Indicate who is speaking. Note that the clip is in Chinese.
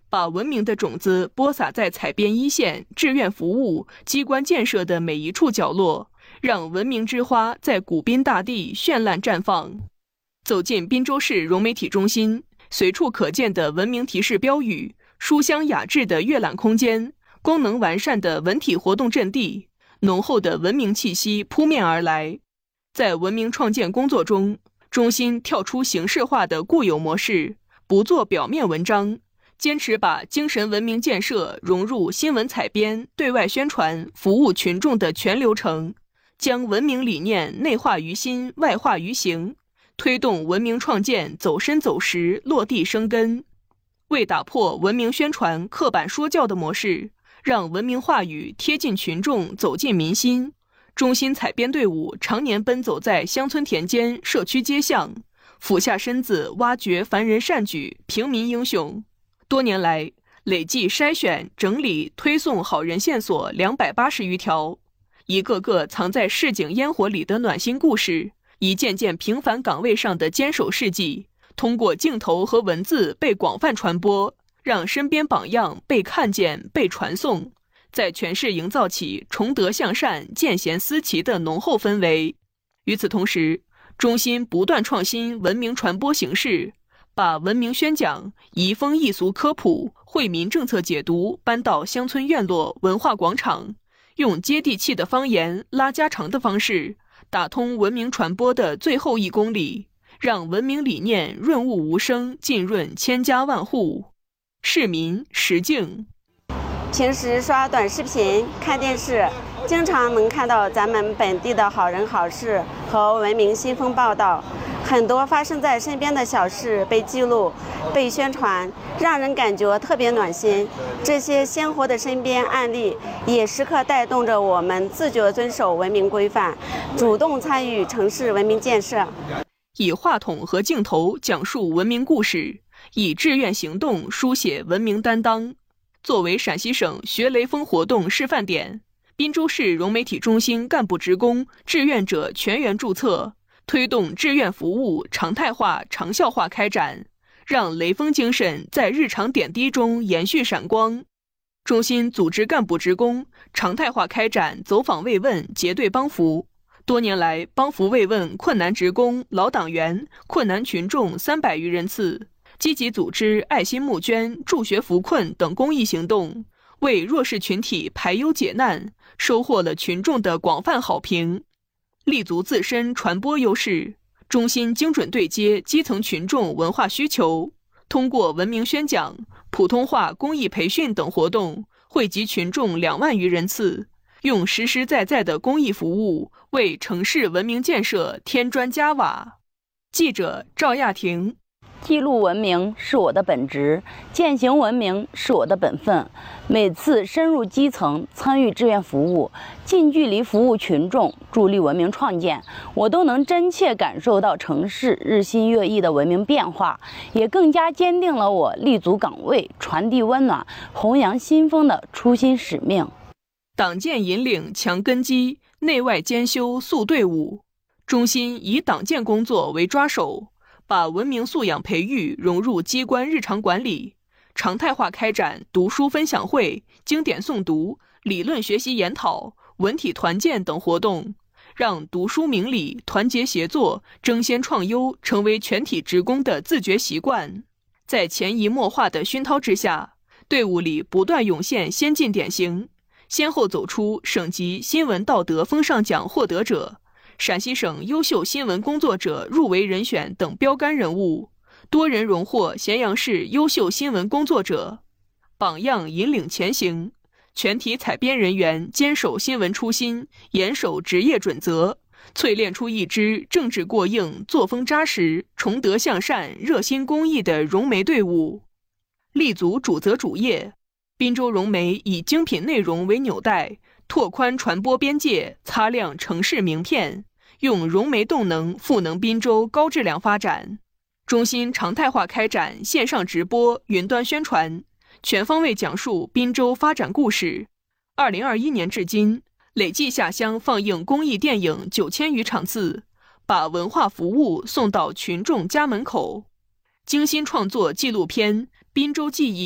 Speaker 1: 把文明的种子播撒在采编一线、志愿服务、机关建设的每一处角落，让文明之花在古滨大地绚烂绽放。走进滨州市融媒体中心，随处可见的文明提示标语、书香雅致的阅览空间、功能完善的文体活动阵地，浓厚的文明气息扑面而来。在文明创建工作中，中心跳出形式化的固有模式，不做表面文章，坚持把精神文明建设融入新闻采编、对外宣传、服务群众的全流程，将文明理念内化于心、外化于行，推动文明创建走深走实、落地生根。为打破文明宣传刻板说教的模式，让文明话语贴近群众、走进民心，中心采编队伍常年奔走在乡村田间、社区街巷，俯下身子挖掘凡人善举、平民英雄。多年来，累计筛选、整理、推送好人线索280余条，一个个藏在市井烟火里的暖心故事，一件件平凡岗位上的坚守事迹，通过镜头和文字被广泛传播，让身边榜样被看见、被传颂，在全市营造起崇德向善、见贤思齐的浓厚氛围。与此同时，中心不断创新文明传播形式，把文明宣讲、移风易俗科普、惠民政策解读搬到乡村院落、文化广场，用接地气的方言、拉家常的方式，打通文明传播的最后1公里，让文明理念润物无声，浸润千家万户。市民石静。
Speaker 2: 平时刷短视频、看电视，经常能看到咱们本地的好人好事和文明新风报道，很多发生在身边的小事被记录、被宣传，让人感觉特别暖心。这些鲜活的身边案例，也时刻带动着我们自觉遵守文明规范，主动参与城市文明建设。
Speaker 1: 以话筒和镜头讲述文明故事，以志愿行动书写文明担当。作为陕西省学雷锋活动示范点，滨州市融媒体中心干部职工、志愿者全员注册，推动志愿服务常态化、长效化开展，让雷锋精神在日常点滴中延续闪光。中心组织干部职工常态化开展走访慰问、结对帮扶。多年来，帮扶慰问困难职工、老党员、困难群众300余人次，积极组织爱心募捐、助学扶困等公益行动，为弱势群体排忧解难，收获了群众的广泛好评。立足自身传播优势，中心精准对接基层群众文化需求，通过文明宣讲、普通话公益培训等活动，惠及群众2万余人次，用实实在在的公益服务为城市文明建设添砖加瓦。记者赵亚婷。
Speaker 3: 记录文明是我的本职，践行文明是我的本分。每次深入基层，参与志愿服务，近距离服务群众，助力文明创建，我都能真切感受到城市日新月异的文明变化，也更加坚定了我立足岗位、传递温暖、弘扬新风的初心使命。
Speaker 1: 党建引领强根基，内外兼修塑队伍。中心以党建工作为抓手，把文明素养培育融入机关日常管理，常态化开展读书分享会、经典诵读、理论学习研讨、文体团建等活动，让读书明理、团结协作、争先创优成为全体职工的自觉习惯。在潜移默化的熏陶之下，队伍里不断涌现先进典型，先后走出省级新闻道德风尚奖获得者、陕西省优秀新闻工作者入围人选等标杆人物，多人荣获咸阳市优秀新闻工作者，榜样引领前行。全体采编人员坚守新闻初心，严守职业准则，淬炼出一支政治过硬、作风扎实、崇德向善、热心公益的融媒队伍。立足主责主业，滨州融媒以精品内容为纽带，拓宽传播边界，擦亮城市名片，用融媒动能赋能滨州高质量发展。中心常态化开展线上直播、云端宣传，全方位讲述滨州发展故事。2021年至今，累计下乡放映公益电影9000余场次，把文化服务送到群众家门口。精心创作纪录片《滨州记忆》